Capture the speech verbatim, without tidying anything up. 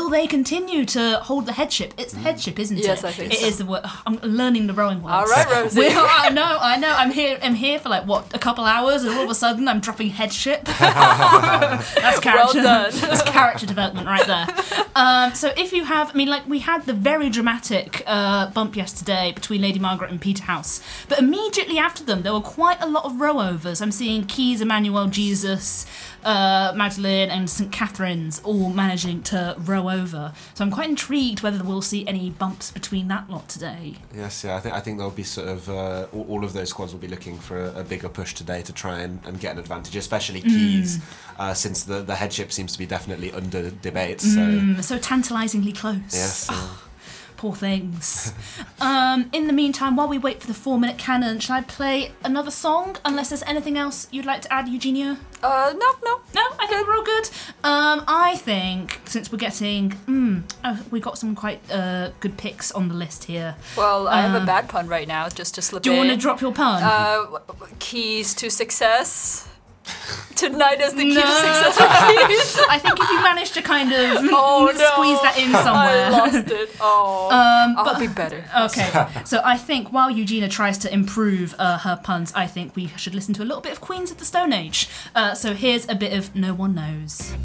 will they continue to hold the headship? It's the headship, isn't Yes, it? I think It so. is the word. I'm learning the rowing words. All right, Rosie. We- I know, I know. I'm here. I'm here for like what a couple hours, and all of a sudden I'm dropping headship. That's character. Well done. That's character development right there. Um, so if you have, I mean, like we had the very dramatic uh, bump yesterday between Lady Margaret and Peterhouse, but immediately after them there were quite a lot of rowovers. I'm seeing Keys, Emmanuel, Jesus, uh, Magdalene, and Saint Catherine's all managing to row over. So I'm quite intrigued whether we'll see any bumps between that lot today. Yes, yeah, I think I think there'll be sort of uh, all, all of those squads will be looking for a, a bigger push today to try and, and get an advantage, especially Keys, mm. uh, since the, the headship seems to be definitely under debate. So, mm, so tantalisingly close. Yes. Yeah. Poor things. um, in the meantime, while we wait for the four-minute canon, shall I play another song? Unless there's anything else you'd like to add, Eugenia? Uh, no, no. No, I think we're all good. Um, I think, since we're getting... Mm, oh, we got some quite uh, good picks on the list here. Well, I have Uh, a bad pun right now, just to slip Do you in. want to drop your pun? Uh, w- w- keys to success. Tonight is the key No. to success for Keys. I think if you manage to kind of Oh, no. squeeze that in somewhere... I lost it. Oh, Um, I'll but- be better. Okay, so I think while Eugenia tries to improve uh, her puns, I think we should listen to a little bit of Queens of the Stone Age. Uh, so here's a bit of No One Knows.